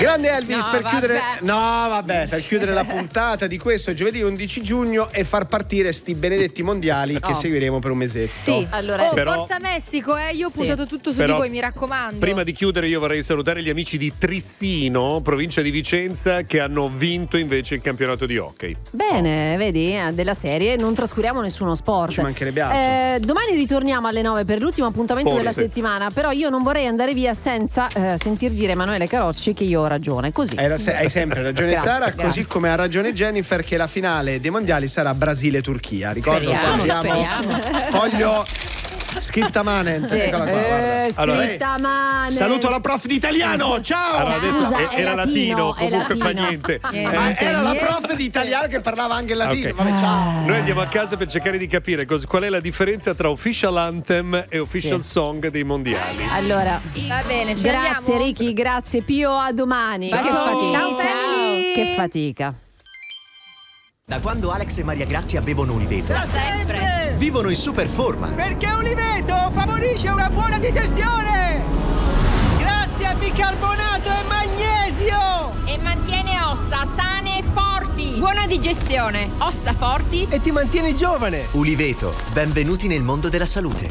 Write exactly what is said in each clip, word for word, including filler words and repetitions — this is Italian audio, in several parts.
Grande Elvis, No, per vabbè. chiudere no vabbè per chiudere la puntata di questo giovedì undici giugno e far partire sti benedetti mondiali che Oh. seguiremo per un mesetto. Sì, allora Oh, Però- forza Messico, eh, io ho Sì. puntato tutto su Però, di voi, mi raccomando. Prima di chiudere io vorrei salutare gli amici di Trissino, provincia di Vicenza, che hanno vinto invece il campionato di hockey. Bene, vedi, eh, della serie non trascuriamo nessuno sport. Ci mancherebbe altro. Eh, domani ritorniamo alle nove per l'ultimo appuntamento Forse. della settimana, però io non vorrei andare via senza eh, sentir dire Emanuele Carocci che io ho ragione, così. Hai, se- hai sempre ragione Grazie, Sara, grazie. così come ha ragione Jennifer che la finale dei mondiali sarà Brasile-Turchia. Ricordo Speriamo, che abbiamo speriamo. foglio scripta manent. Sì, Eccola qua, eh, guarda. Allora, scritta mano. Saluto la prof di italiano, ciao! Allora, adesso Scusa, e- è era latino, latino, è comunque fa latino. niente. Niente. Eh, Ma era la niente. prof di italiano che parlava anche il latino. Ok. Vabbè, ciao. Noi andiamo a casa per cercare di capire cos- qual è la differenza tra official anthem e official Sì. song dei mondiali. Allora, Va bene, ce ne grazie andiamo? Ricky, grazie Pio, a domani. Ciao. Che fatica. Ciao, family. Che fatica. Da quando Alex e Maria Grazia bevono Uliveto, Sempre. vivono in super forma. Perché Uliveto favorisce una buona digestione! Grazie a bicarbonato e magnesio! E mantiene ossa sane e forti. Buona digestione. Ossa forti. E ti mantieni giovane! Uliveto, benvenuti nel mondo della salute.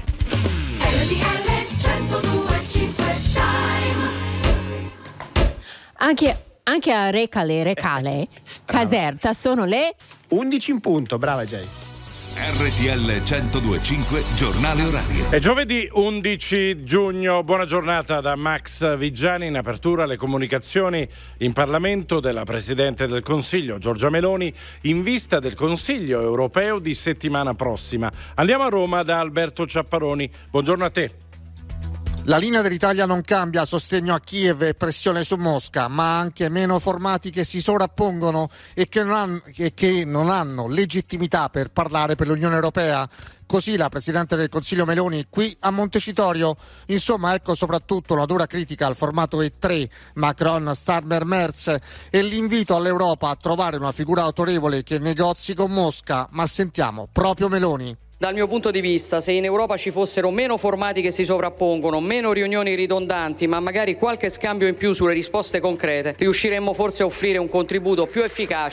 Anche, anche a Recale, Recale, Caserta sono le undici in punto, brava Jay. R T L centodue e cinque, giornale orario. È giovedì undici giugno, buona giornata da Max Vigiani. In apertura le comunicazioni in Parlamento della Presidente del Consiglio Giorgia Meloni in vista del Consiglio europeo di settimana prossima. Andiamo a Roma da Alberto Ciapparoni. Buongiorno a te. La linea dell'Italia non cambia, sostegno a Kiev e pressione su Mosca, ma anche meno formati che si sovrappongono e che non hanno, e che non hanno legittimità per parlare per l'Unione Europea. Così la Presidente del Consiglio Meloni qui a Montecitorio. Insomma, ecco soprattutto una dura critica al formato E tre, Macron, Starmer, Merz, e l'invito all'Europa a trovare una figura autorevole che negozi con Mosca. Ma sentiamo proprio Meloni. Dal mio punto di vista, se in Europa ci fossero meno formati che si sovrappongono, meno riunioni ridondanti, ma magari qualche scambio in più sulle risposte concrete, riusciremmo forse a offrire un contributo più efficace